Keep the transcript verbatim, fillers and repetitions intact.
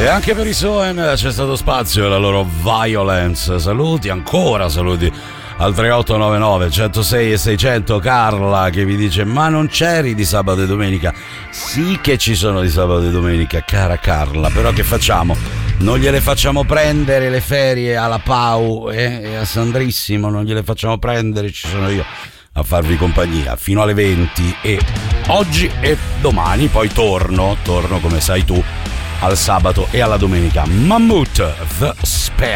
E anche per i Soen c'è stato spazio e la loro Violence. Saluti, ancora saluti al tre otto nove nove uno zero sei e seicento. Carla che vi dice: ma non c'eri di sabato e domenica? Sì che ci sono di sabato e domenica, cara Carla, però che facciamo? Non gliele facciamo prendere le ferie alla Pau eh? e a Sandrissimo, non gliele facciamo prendere, ci sono io a farvi compagnia fino alle venti, e oggi e domani poi torno, torno come sai tu, al sabato e alla domenica. Mammut The Spell.